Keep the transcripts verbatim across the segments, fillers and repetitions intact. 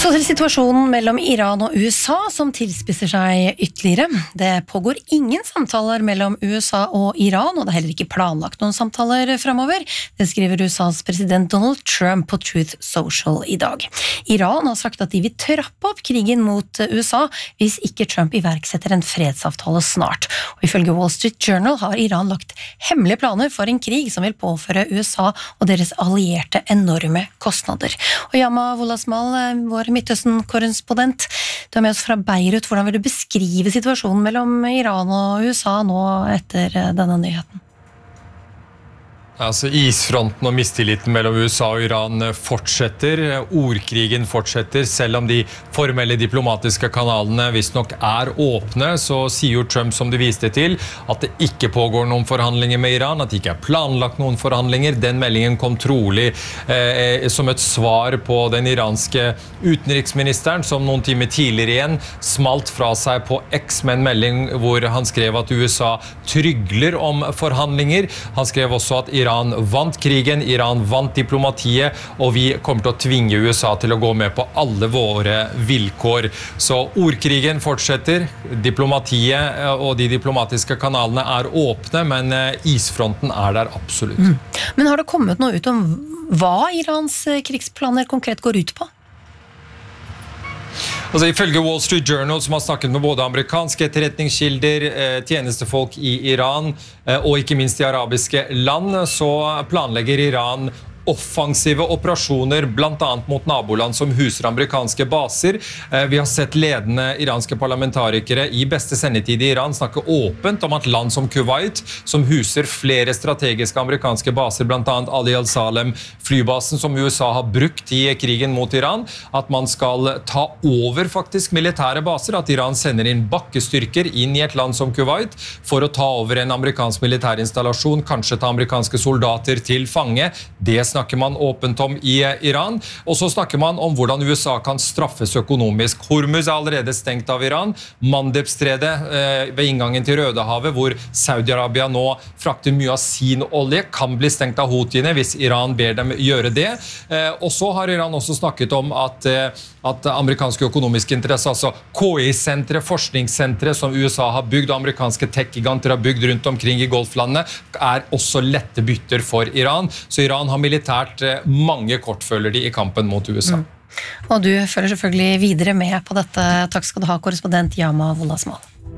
Så til situasjonen mellom Iran og U S A som tilspisser seg ytterligere. Det pågår ingen samtaler mellom U S A og Iran, og det er heller ikke planlagt noen samtaler fremover. Det skriver U S A's president Donald Trump på Truth Social i dag. Iran har sagt at de vil trappe opp krigen mot U S A hvis ikke Trump iverksetter en fredsavtale snart. Og ifølge Wall Street Journal har Iran lagt hemmelige planer for en krig som vil påføre U S A og deres allierte enorme kostnader. Og Yama Wolasmal, vår Midtøsten-korrespondent, du er med oss fra Beirut. Hvordan vil du beskrive situasjonen mellom Iran og U S A nå etter denne nyheten? Altså, isfronten og mistilliten mellom U S A og Iran fortsetter. Ordkrigen fortsetter. Selv om de formelle diplomatiske kanalene visst nok er åpne, så sier jo Trump, som du viste til, at det ikke pågår noen forhandlinger med Iran, at det ikke er planlagt noen forhandlinger. Den meldingen kom trolig eh, som et svar på den iranske utenriksministeren, som noen timer tidligere igjen smalt fra seg på X med en melding hvor han skrev at U S A trygler om forhandlinger. Han skrev også at Iran Iran vant krigen, Iran vant diplomatiet, og vi kommer til å tvinge U S A til å gå med på alle våre vilkår. Så ordkrigen fortsetter, diplomatiet og de diplomatiske kanalene er åpne, men isfronten er der absolutt. Mm. Men har det kommet noe ut om hva Irans krigsplaner konkret går ut på? Altså, ifølge Wall Street Journal, som har snakket med både amerikanske etterretningskilder, tjenestefolk i Iran og ikke minst i arabiske land, så planlegger Iran offensive operasjoner, blant annet mot naboland som huser amerikanske baser. Vi har sett ledende iranske parlamentarikere i beste sendetid i Iran snakke åpent om at land som Kuwait, som huser flere strategiske amerikanske baser, blant annet Ali al-Salem, flybasen som U S A har brukt i krigen mot Iran, at man skal ta over faktisk militære baser, at Iran sender inn bakkestyrker inn i et land som Kuwait for å ta over en amerikansk militærinstallasjon, kanskje ta amerikanske soldater til fange. Det snakker man åpent om i Iran, og så snakker man om hvordan U S A kan straffes økonomisk. Hormuz er allerede stengt av Iran. Mandebstredet eh, ved inngangen til Rødehavet, hvor Saudi-Arabia nå frakter mye av sin olje, kan bli stengt av Houthiene hvis Iran ber dem gjøre det. Eh, og så har Iran også snakket om at, eh, at amerikanske økonomiske interesser, altså K I-sentre, forskningssentre som U S A har bygd, og amerikanske tech-giganter har bygd rundt omkring i Golflandene, er også lette bytter for Iran. Så Iran har militært mange kort følger de i kampen mot U S A. Mm. Og du følger selvfølgelig videre med på dette. Takk skal du ha, korrespondent Yama Wolasmal.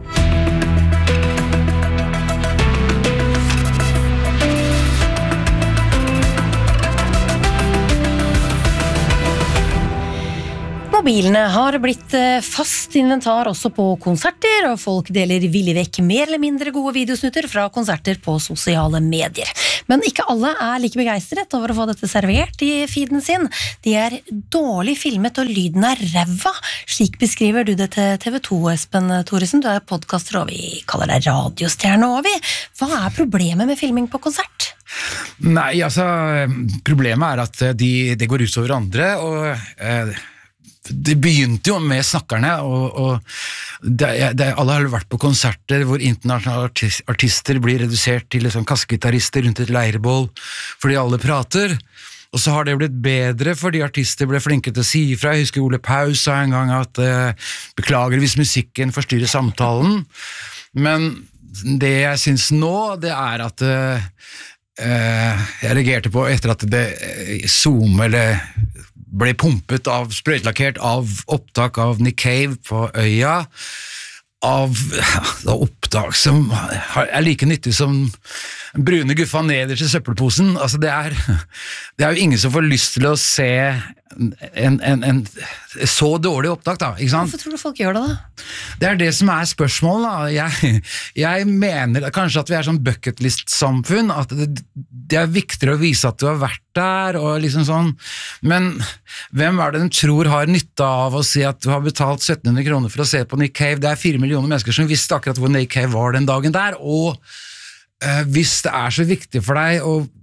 Mobilene har blitt fast inventar også på konserter, og folk deler villig vekk mer eller mindre gode videosnutter fra konserter på sosiale medier. Men ikke alle er like begeistret over å få dette servert i feeden sin. De er dårlig filmet, og lyden er ræva. Slik beskriver du det til T V to, Espen Thoresen. Du er podcaster, og vi kaller deg radiostjerne, og vi. Hva er problemet med filming på konsert? Nei, altså, problemet er at de, det går ut over andre, og... Eh, Det begynte jo med snakkerne, og, og det, det, alle har vært på konserter hvor internasjonale artister blir redusert til sånn kassegitarister rundt et leirbål fordi alle prater, og så har det blitt bedre fordi artister ble flinke til å si ifra. Jeg husker Ole Paus sa en gang at eh, beklager hvis musikken forstyrrer samtalen, men det jeg synes nå, det er at eh, jeg reagerte på etter at det eh, Zoom eller ble pumpet av, sprøytelakkert av opptak av Nick Cave på Øya, av opptak som er like nyttig som brune guffa nederst i søppelposen. Altså det er, det er jo ingen som får lyst til å se en, en, en så dårlig opptak da, ikke sant? Hvorfor tror du folk gjør det da? Det er det som er spørsmålet da. Jeg, jeg mener kanskje at vi er sånn bucketlist-samfunn, at det, det er viktigere å vise at du har vært der, og liksom sånn, men hvem er det den tror har nytte av å si at du har betalt sytten hundre kroner for å se på Nick Cave? Det er fire millioner mennesker som visste akkurat hvor Nick Cave var den dagen der, og eh, hvis det er så viktig for deg å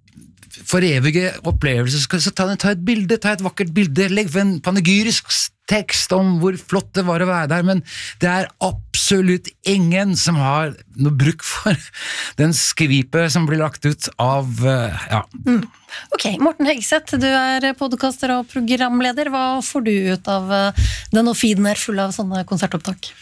forevige opplevelser, så, så ta, ta et bilde, ta et vakkert bilde, legg for en panegyrisk tekst om hvor flott det var å være der, men det er absolutt ingen som har noe bruk for den skvipet som blir lagt ut av, ja. Mm. Ok, Morten Hegseth, du er podcaster og programleder. Hva får du ut av den, og feeden er full av sånne konsertopptak?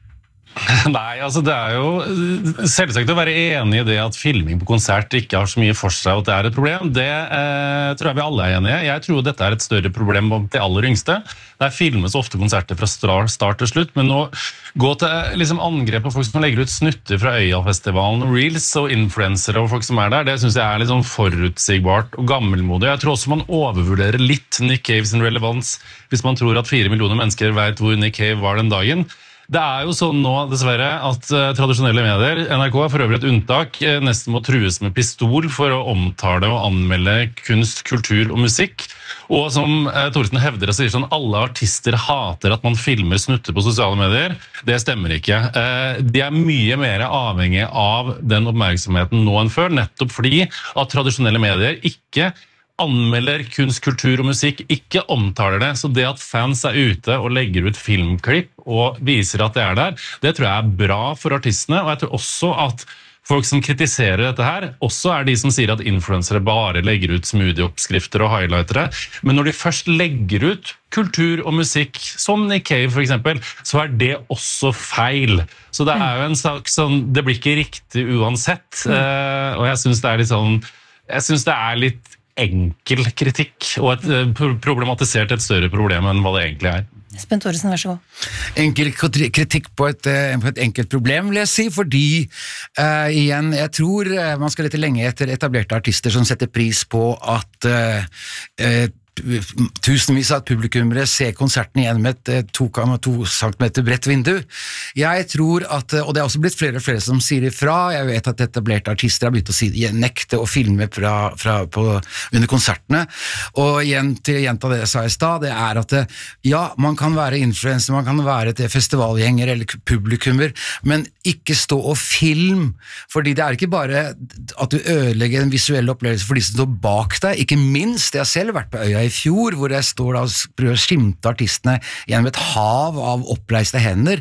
Nei, altså det er jo selvsagt å være enig i det at filming på konsert ikke har så mye for seg og at det er et problem. Det eh, tror jeg vi alle er enige. Jeg tror dette er et større problem om de aller yngste. Det filmes ofte konserter fra start til slutt, men å gå til liksom, angrep på folk som legger ut snutter fra Øyafestivalen, reels og influencere og folk som er der, det synes jeg er litt sånn forutsigbart og gammelmodig. Jeg tror også man overvurderer litt Nick Cave sin relevans hvis man tror at fire millioner mennesker vet hvor Nick Cave var den dagen. Det er jo sånn nå, dessverre, at uh, tradisjonelle medier, N R K er for øvrig et unntak, uh, nesten må trues med pistol for å omtale og anmelde kunst, kultur og musikk. Og som uh, Thoresen hevder og sier sånn, alle artister hater at man filmer snutter på sosiale medier. Det stemmer ikke. Uh, de er mye mer avhengige av den oppmerksomheten nå enn før, nettopp fordi at tradisjonelle medier ikke anmelder kunst, kultur og musikk, ikke omtaler det. Så det at fans er ute og legger ut filmklipp og viser at det er der, det tror jeg er bra for artistene, og jeg tror også at folk som kritiserer dette her, også er de som sier at influencere bare legger ut smoothie-oppskrifter og highlightere, men når de først legger ut kultur og musikk, som Nick Cave for eksempel, så er det også feil. Så det er jo en sak som, det blir ikke riktig uansett, mm. og jeg synes det er litt sånn, jeg synes det er litt enkel kritikk, og et, problematisert et større problem enn hva det egentlig er. Espen Thoresen, vær så god. Enkel kritikk på et, på et enkelt problem, vil jeg si, fordi uh, igjen, jeg tror uh, man skal lete lenge etter etablerte artister som setter pris på at uh, uh, tusenvis av publikummere ser konserten igjen med et to komma to centimeter bredt vindu. Jeg tror at, og det er også blitt flere og flere som sier ifra, jeg vet at etablerte artister har begynt å si, nekte å filme fra, fra, på, under konsertene, og igjen til gjenta det jeg sa i stad, det er at ja, man kan være influencer, man kan være et festivalgjenger eller publikummer, men ikke stå og film, fordi det er ikke bare at du ødelegger en visuell opplevelse for de som står bak deg, ikke minst, jeg har selv vært på Øya i fjor, hvor jeg står da og prøver å skimte artistene gjennom et hav av oppreiste hender,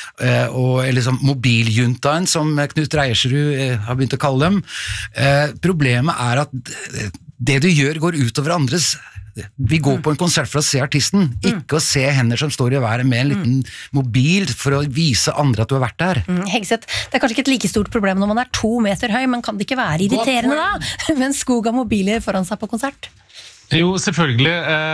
og liksom mobiljuntaen, som Knut Reiersrud har begynt å kalle dem. Problemet er at det du gjør går utover andres. Vi går på en konsert for å se artisten, ikke å se hender som står i været med en liten mobil for å vise andre at du har vært der. Mm, Hegseth, det er kanskje ikke et like stort problem når man er to meter høy, men kan det ikke være irriterende da, med en skog av mobiler foran seg på konsert? Jo, selvfølgelig,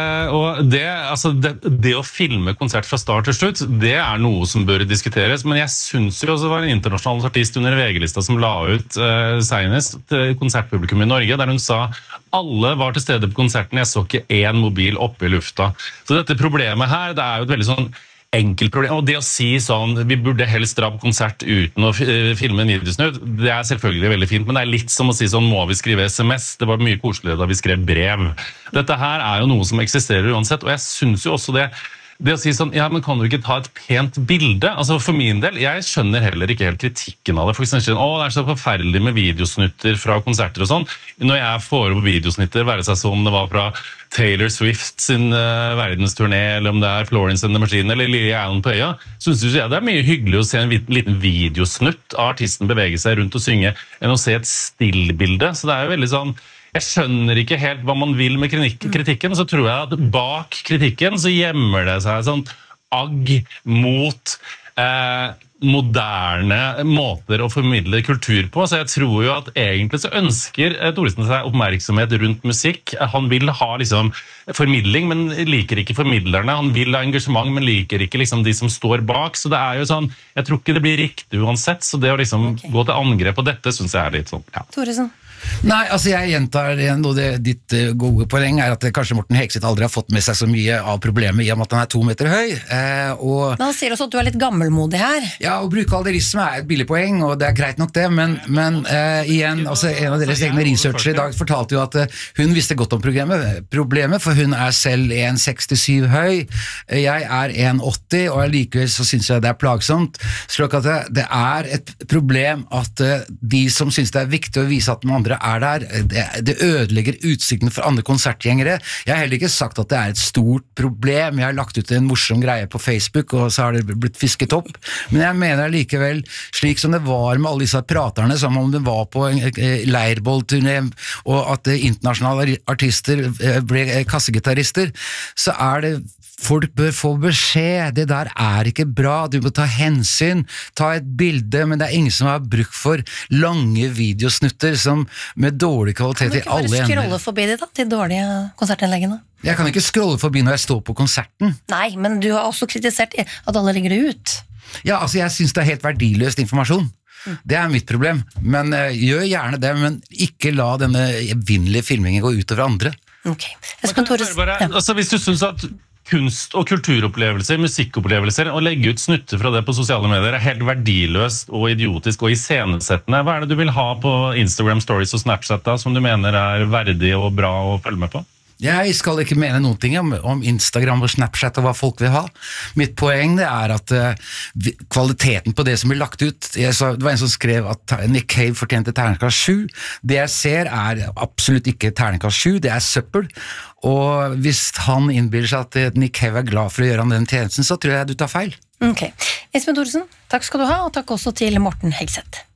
og det, altså det, det å filme konsert fra start til slutt, det er noe som bør diskuteres, men jeg synes jo også det var en internasjonal artist under V G-lista som la ut uh, senest til konsertpublikum i Norge, der hun sa alle var til stede på konserten, jeg så ikke en mobil oppe i lufta. Så dette problemet her, det er jo et veldig sånn enkelt problem, og det å si sånn vi burde helst dra på konsert uten å filme en videosnutt, det er selvfølgelig veldig fint, men det er litt som å si sånn må vi skrive S M S, det var mye koseligere da vi skrev brev. Dette her er jo noe som eksisterer uansett, og jeg synes jo også det det å si sånn, ja, men kan du ikke ta et pent bilde? Altså for min del, jeg skjønner heller ikke helt kritikken av det. For eksempel, å, det er så forferdelig med videosnutter fra konserter og sånn. Når jeg får opp videosnutter, være seg sånn det var fra Taylor Swift sin uh, verdensturné, eller om det er Florence and the Machine, eller Lily Allen på Øya, så synes jeg det er mye hyggelig å se en liten videosnutt av artisten bevege seg rundt og synge, enn å se et stillbilde. Så det er jo veldig sånn, jeg skjønner ikke helt hva man vil med kritikken, så tror jeg at bak kritikken så gjemmer det seg sånn agg mot eh, moderne måter å formidle kultur på, så jeg tror jo at egentlig så ønsker Thoresen seg oppmerksomhet rundt musikk. Han vil ha liksom formidling, men liker ikke formidlerne. Han vil ha engasjement, men liker ikke liksom de som står bak. Så det er jo sånn, jeg tror ikke det blir riktig uansett, så det å liksom okay. gå til angrep på dette synes jeg er litt sånn, ja. Thoresen? Nei, altså jeg gjentar igjen, og det, ditt gode poeng er at kanskje Morten Hegseth aldri har fått med seg så mye av problemet i og med at han er to meter høy. Eh, og, men han sier også at du er litt gammelmodig her. Ja, å bruke alderisme er et billig poeng, og det er greit nok det, men, men eh, igjen, altså en av deres egne researchere i dag fortalte jo at uh, hun visste godt om problemet, problemet, for hun er selv en komma sekstisju høy, jeg er en komma åtti, og likevel så synes jeg det er plagsomt, slik at det, det er et problem at uh, de som synes det er viktig å vise at den andre andre er der, det, det ødelegger utsikten for andre konsertgjengere. Jeg har heller ikke sagt at det er et stort problem. Jeg har lagt ut en morsom greie på Facebook, og så har det blitt fisket opp. Men jeg mener likevel, slik som det var med alle disse praterne, som om det var på en leirbollturné, og at internasjonale artister ble kassegitarister, så er det folk bør få beskjed, det der er ikke bra, du må ta hensyn, ta et bilde, men det er ingen som har bruk for lange videosnutter som med dårlig kvalitet i alle ender. Kan du ikke bare scrolle forbi det da, de dårlige konsertinnleggene? Jeg kan ikke scrolle forbi når jeg står på konserten. Nei, men du har også kritisert at alle legger det ut. Ja, altså jeg synes det er helt verdiløst informasjon. Mm. Det er mitt problem, men uh, gjør gjerne det, men ikke la denne evinnelige filmingen gå ut over andre. Ok. Espen Thoresen, bare, ja. Altså, hvis du synes at kunst- og kulturopplevelser, musikkopplevelser, og legge ut snutter fra det på sosiale medier er helt verdiløst og idiotisk og iscenesettende. Hva er det du vil ha på Instagram Stories og Snapchat da, som du mener er verdig og bra å følge med på? Jeg skal ikke mene noen ting om, om Instagram og Snapchat og hva folk vil ha. Mitt poeng det er at uh, kvaliteten på det som blir lagt ut, jeg så, det var en som skrev at Nick Cave fortjente terningkast sju. Det jeg ser er absolutt ikke terningkast sju, det er søppel. Og hvis han innbiller seg at Nick Cave er glad for å gjøre han den tjenesten, så tror jeg du tar feil. Ok. Espen Thoresen, takk skal du ha, og takk også til Morten Hegseth.